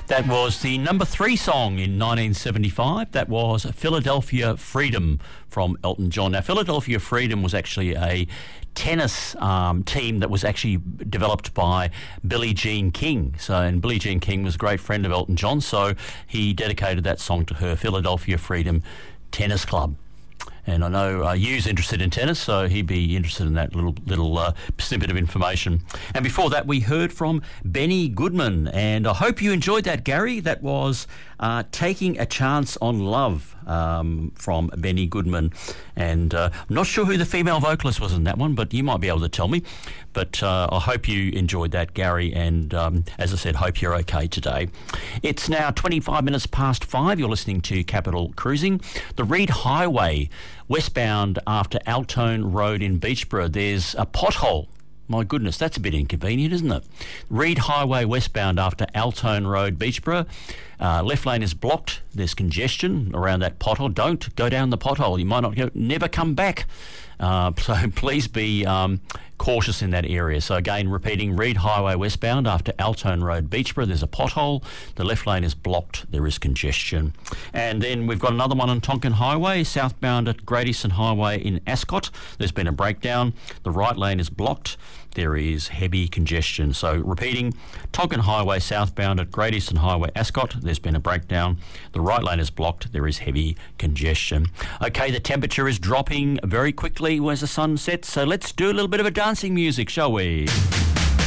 That was the number 3 song in 1975. That was Philadelphia Freedom from Elton John. Now, Philadelphia Freedom was actually a tennis team that was actually developed by Billie Jean King. And Billie Jean King was a great friend of Elton John, so he dedicated that song to her, Philadelphia Freedom Tennis Club. And I know Hugh's interested in tennis, so he'd be interested in that little snippet of information. And before that, we heard from Benny Goodman, and I hope you enjoyed that, Gary. That was Taking a Chance on Love from Benny Goodman. And I'm not sure who the female vocalist was in that one, but you might be able to tell me. But I hope you enjoyed that, Gary, and as I said, hope you're okay today. It's now 25 minutes past 5. You're listening to Capital Cruising. The Reed Highway, westbound after Altone Road in Beechborough, there's a pothole. My goodness, that's a bit inconvenient, isn't it? Reed Highway westbound after Altone Road, Beechborough. Left lane is blocked. There's congestion around that pothole. Don't go down the pothole. You might never come back. So please be cautious in that area. So again, repeating, Reed Highway westbound after Altone Road, Beechborough, there's a pothole. The left lane is blocked. There is congestion. And then we've got another one on Tonkin Highway, southbound at Great Eastern Highway in Ascot. There's been a breakdown. The right lane is blocked. There is heavy congestion. So repeating, Tonkin Highway southbound at Great Eastern Highway, Ascot. There's been a breakdown. The right lane is blocked. There is heavy congestion. Okay, the temperature is dropping very quickly as the sun sets. So let's do a little bit of a dancing music, shall we?